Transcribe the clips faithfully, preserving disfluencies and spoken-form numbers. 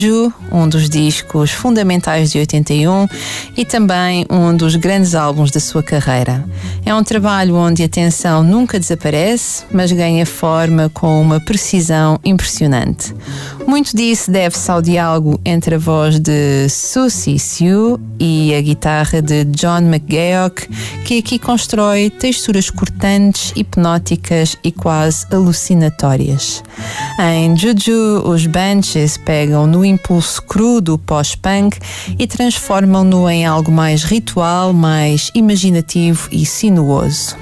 Juju, um dos discos fundamentais de oitenta e um e também um dos grandes álbuns da sua carreira. É um trabalho onde a tensão nunca desaparece, mas ganha forma com uma precisão impressionante. Muito disso deve-se ao diálogo entre a voz de Siouxsie Sioux e a guitarra de John McGeoch, que aqui constrói texturas cortantes, hipnóticas e quase alucinatórias. Em Juju, os Banshees pegam no impulso cru do pós-punk e transformam-no em algo mais ritual, mais imaginativo e sinuoso.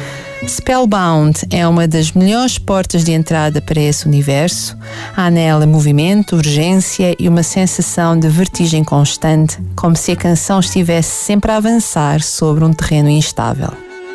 Spellbound é uma das melhores portas de entrada para esse universo. Há nela movimento, urgência e uma sensação de vertigem constante, como se a canção estivesse sempre a avançar sobre um terreno instável.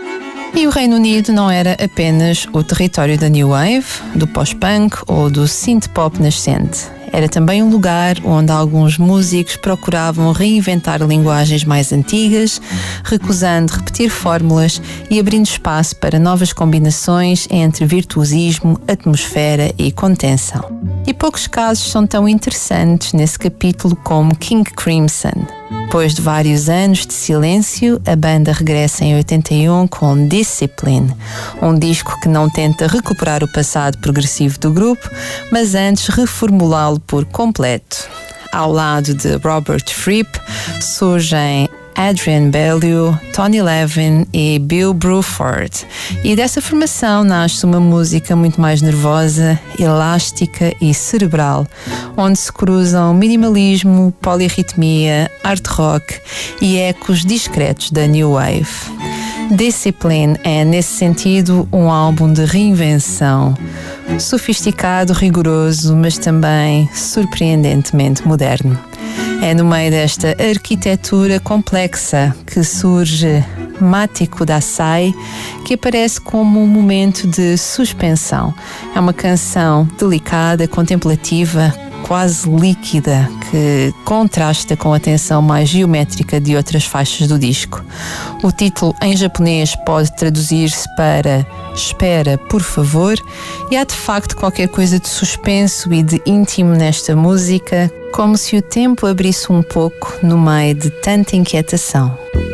E o Reino Unido não era apenas o território da New Wave, do pós-punk ou do synth-pop nascente. Era também um lugar onde alguns músicos procuravam reinventar linguagens mais antigas, recusando repetir fórmulas e abrindo espaço para novas combinações entre virtuosismo, atmosfera e contenção. E poucos casos são tão interessantes nesse capítulo como King Crimson. Depois de vários anos de silêncio, a banda regressa em oitenta e um com Discipline, um disco que não tenta recuperar o passado progressivo do grupo, mas antes reformulá-lo por completo. Ao lado de Robert Fripp surgem Adrian Bellew, Tony Levin e Bill Bruford. E dessa formação nasce uma música muito mais nervosa, elástica e cerebral, onde se cruzam minimalismo, polirritmia, art rock e ecos discretos da New Wave. Discipline é, nesse sentido, um álbum de reinvenção, sofisticado, rigoroso, mas também surpreendentemente moderno. É no meio desta arquitetura complexa que surge Mate Kudasai, que aparece como um momento de suspensão. É uma canção delicada, contemplativa, quase líquida, que contrasta com a tensão mais geométrica de outras faixas do disco. O título em japonês pode traduzir-se para Espera, por favor, e há de facto qualquer coisa de suspenso e de íntimo nesta música, como se o tempo abrisse um pouco no meio de tanta inquietação.